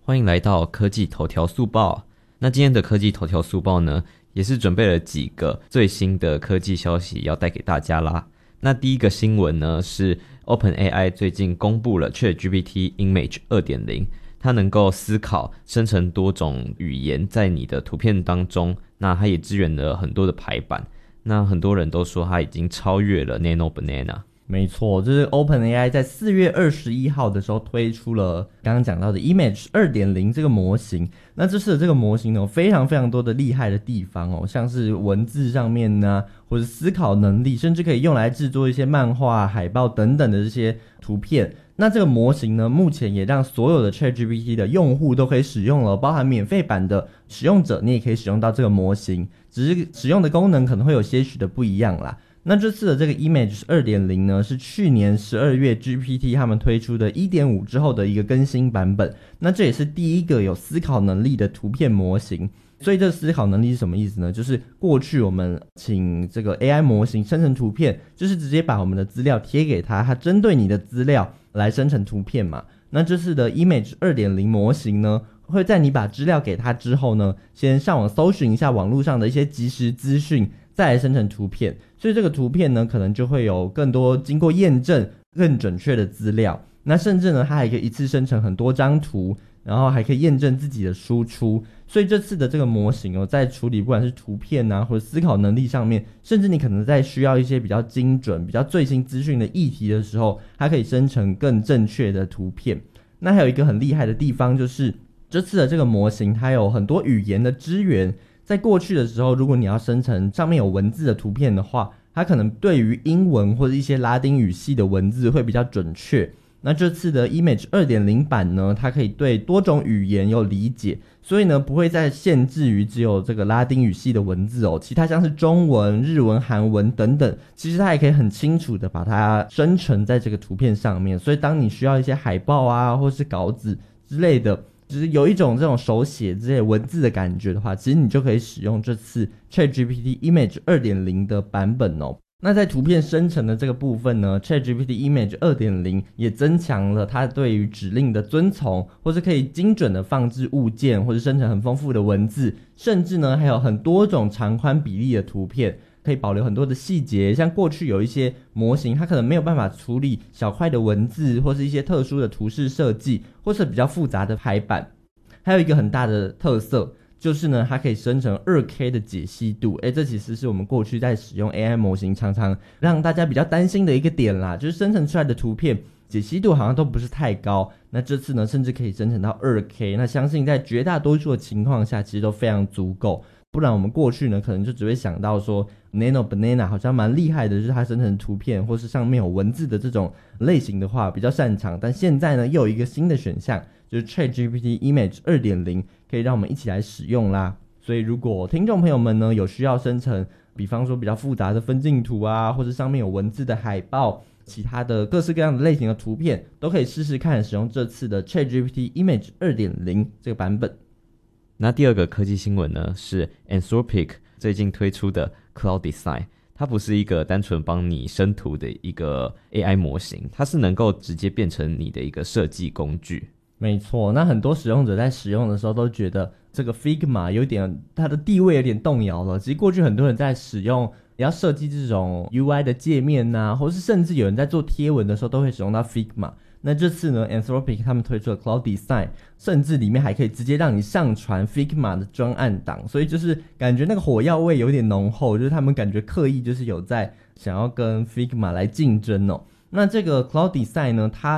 欢迎来到科技头条速报。那今天的科技头条速报呢，也是准备了几个最新的科技消息要带给大家啦。那第一个新闻呢是 OpenAI 最近公布了 ChatGPT Image 2.0， 它能够思考生成多种语言在你的图片当中，那它也支援了很多的排版。那很多人都说它已经超越了 Nano Banana。 没错，就是 OpenAI 在4月21号的时候推出了刚刚讲到的 Image 2.0 这个模型。那这次的这个模型呢，有非常非常多的厉害的地方哦，像是文字上面呢，或者思考能力，甚至可以用来制作一些漫画、海报等等的这些图片。那这个模型呢，目前也让所有的 ChatGPT 的用户都可以使用了，包含免费版的使用者，你也可以使用到这个模型，只是使用的功能可能会有些许的不一样啦。那这次的这个 Image 2.0 呢，是去年12月 GPT 他们推出的 1.5 之后的一个更新版本。那这也是第一个有思考能力的图片模型。所以这思考能力是什么意思呢？就是过去我们请这个 AI 模型生成图片，就是直接把我们的资料贴给它，它针对你的资料来生成图片嘛。那这次的 Image 2.0 模型呢，会在你把资料给它之后呢，先上网搜寻一下网络上的一些即时资讯，再来生成图片。所以这个图片呢，可能就会有更多经过验证更准确的资料。那甚至呢，它还可以一次生成很多张图，然后还可以验证自己的输出。所以这次的这个模型在处理不管是图片啊，或者思考能力上面，甚至你可能在需要一些比较精准、比较最新资讯的议题的时候，它可以生成更正确的图片。那还有一个很厉害的地方，就是这次的这个模型它有很多语言的支援。在过去的时候，如果你要生成上面有文字的图片的话，它可能对于英文或者一些拉丁语系的文字会比较准确。那这次的 Image 2.0 版呢，它可以对多种语言有理解，所以呢不会再限制于只有这个拉丁语系的文字哦，其他像是中文、日文、韩文等等，其实它也可以很清楚的把它生成在这个图片上面。所以当你需要一些海报啊，或是稿子之类的，就是有一种这种手写之类文字的感觉的话，其实你就可以使用这次 ChatGPT Image 2.0 的版本哦。那在图片生成的这个部分呢， ChatGPT Image 2.0 也增强了它对于指令的遵从，或是可以精准的放置物件，或是生成很丰富的文字，甚至呢还有很多种长宽比例的图片，可以保留很多的细节。像过去有一些模型它可能没有办法处理小块的文字，或是一些特殊的图示设计，或是比较复杂的排版。还有一个很大的特色就是呢，它可以生成 2K 的解析度。这其实是我们过去在使用 AI 模型常常让大家比较担心的一个点啦，就是生成出来的图片解析度好像都不是太高。那这次呢，甚至可以生成到 2K， 那相信在绝大多数的情况下其实都非常足够。不然我们过去呢，可能就只会想到说 Nano Banana 好像蛮厉害的，就是它生成图片或是上面有文字的这种类型的话比较擅长。但现在呢，又有一个新的选项，就是 ChatGPT Image 2.0 可以让我们一起来使用啦。所以如果听众朋友们呢有需要生成比方说比较复杂的分镜图啊，或是上面有文字的海报，其他的各式各样的类型的图片，都可以试试看使用这次的 ChatGPT Image 2.0 这个版本。 那第二个科技新闻呢，是 Anthropic 最近推出的 Cloud Design。它不是一个单纯帮你生图的一个 AI 模型，它是能够直接变成你的一个设计工具。 没错，那很多使用者在使用的时候都觉得这个 Figma 有点它的地位有点动摇了。其实过去很多人在使用要设计这种 UI 的界面啊，或是甚至有人在做贴文的时候都会使用到 Figma。那这次呢 Anthropic 他们推出了 Cloud Design， 甚至里面还可以直接让你上传 Figma 的专案档，所以就是感觉那个火药味有点浓厚，就是他们感觉刻意就是有在想要跟 Figma 来竞争哦。那这个 Cloud Design 呢，它